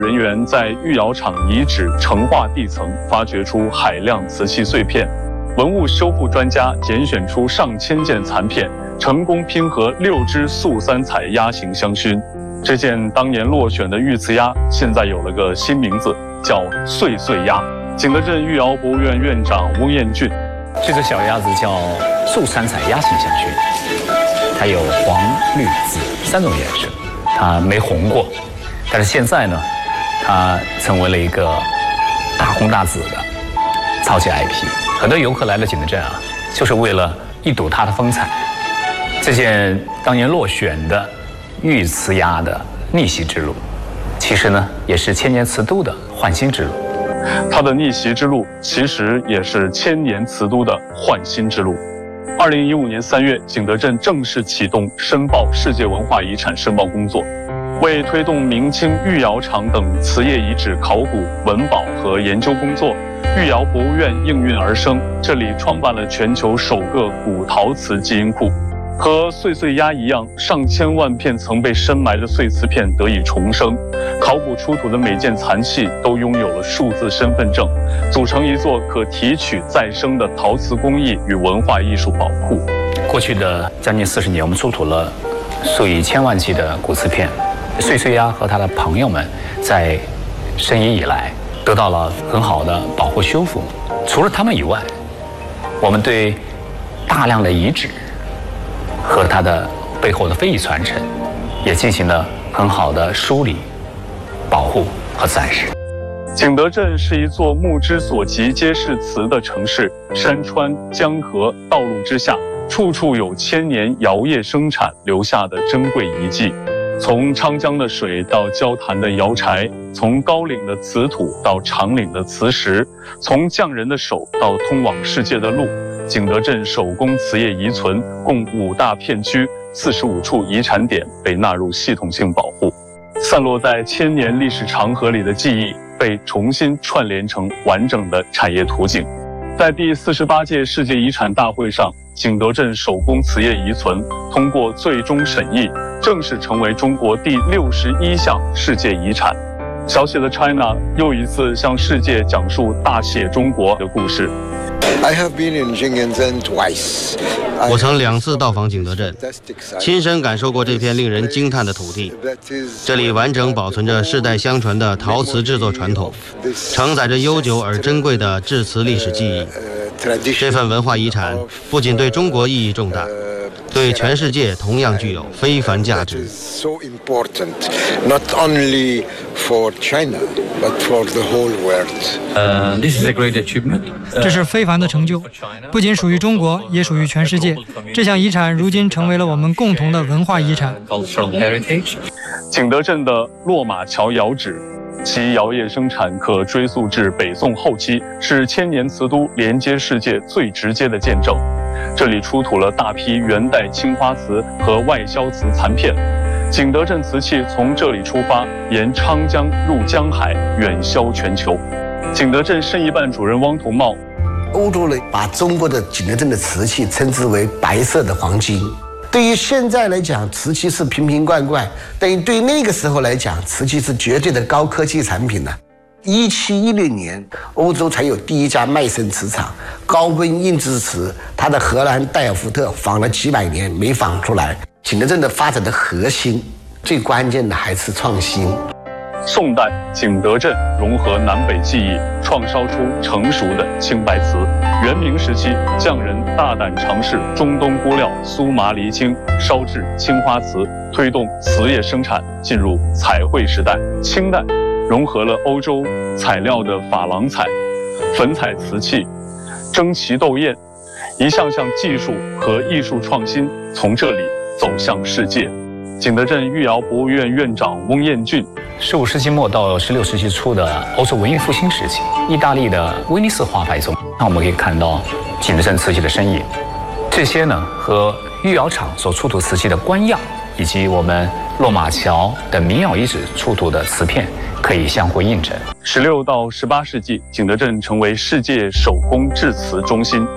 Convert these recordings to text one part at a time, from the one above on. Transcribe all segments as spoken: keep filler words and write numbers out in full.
人员在御窑厂遗址成化地层发掘出海量瓷器碎片，文物修复专家拣选出上千件残片，成功拼合六只素三彩鸭形香薰。这件当年落选的玉瓷鸭，现在有了个新名字，叫岁岁鸭。景德镇御窑博物院院长翁彦俊， 这只小鸭子叫素三彩鸭形香薰，它有黄、绿、紫三种颜色，它没红过，但是现在呢，它成为了一个大红大紫的超级 I P。很多游客来了景德镇啊，就是为了一睹它的风采。这件当年落选的玉瓷鸭的逆袭之路，其实呢，也是千年瓷都的焕新之路。 它的逆袭之路其实也是千年瓷都的焕新之路。二零一五年三月，景德镇正式启动申报世界文化遗产申报工作，为推动明清御窑厂等瓷业遗址考古、文保和研究工作，御窑博物院应运而生。这里创办了全球首个古陶瓷基因库。和岁岁鸭一样，上千万片曾被深埋的碎瓷片得以重生，考古出土的每件残器都拥有了数字身份证，组成一座可提取再生的陶瓷工艺与文化艺术宝库。 过去的将近四十年，我们出土了数以千万计的古瓷片。岁岁鸭和他的朋友们在申遗以来得到了很好的保护修复。除了他们以外，我们对大量的遗址和它的背后的非遗传承，也进行了很好的梳理、保护和展示。 景德镇是一座目之所及皆是瓷的城市，山川、江河、道路之下，处处有千年窑业生产留下的珍贵遗迹。从昌江的水到交坛的窑柴，从高岭的瓷土到长岭的瓷石，从匠人的手到通往世界的路，景德镇手工瓷业遗存共五大片区，四十五处遗产点被纳入系统性保护。散落在千年历史长河里的记忆被重新串联成完整的产业图景。在第四十八届世界遗产大会上，景德镇手工瓷业遗存通过最终审议，正式成为中国第六十一项世界遗产。小写的 China 又一次向世界讲述大写中国的故事。 I have been in Jingdezhen twice. 我曾两次到访景德镇，亲身感受过这片令人惊叹的土地。这里完整保存着世代相传的陶瓷制作传统，承载着悠久而珍贵的制瓷历史记忆。这份文化遗产不仅对中国意义重大，对全世界同样具有非凡价值。 So important, not only for China, but for the whole world. Uh, this is a great achievement. 这是非凡的成就，不仅属于中国，也属于全世界。这项遗产如今成为了我们共同的文化遗产。 景德镇的落马桥窑址，其窑业生产可追溯至北宋后期，是千年瓷都连接世界最直接的见证。这里出土了大批元代青花瓷和外销瓷残片。景德镇瓷器从这里出发，沿昌江入江海，远销全球。景德镇申遗办主任汪同茂， 欧洲人把中国的景德镇的瓷器称之为白色的黄金。对于现在来讲，瓷器是瓶瓶罐罐，但对于那个时候来讲，瓷器是绝对的高科技产品呢。一七一零年，欧洲才有第一家麦森瓷厂，高温硬质瓷，它的荷兰戴尔福特仿了几百年没仿出来。景德镇的发展的核心，最关键的还是创新。 宋代景德镇融合南北技艺，创烧出成熟的青白瓷。元明时期，匠人大胆尝试中东锅料苏麻离青，烧制青花瓷，推动瓷业生产进入彩绘时代。清代融合了欧洲材料的珐琅彩、粉彩瓷器、蒸旗斗焰，一项项技术和艺术创新从这里走向世界。景德镇御窑博物院院长翁彦俊， 十五世纪末到十六世纪初的欧洲文艺复兴时期，意大利的威尼斯画派中，那我们可以看到景德镇瓷器的身影。这些呢，和御窑厂所出土瓷器的官样，以及我们落马桥的民窑遗址出土的瓷片，可以相互印证。 十六到十八世纪，景德镇成为世界手工制瓷中心。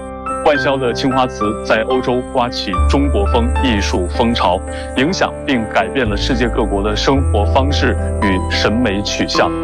万萧的青花瓷在欧洲刮起中国风艺术风潮，影响并改变了世界各国的生活方式与审美取向。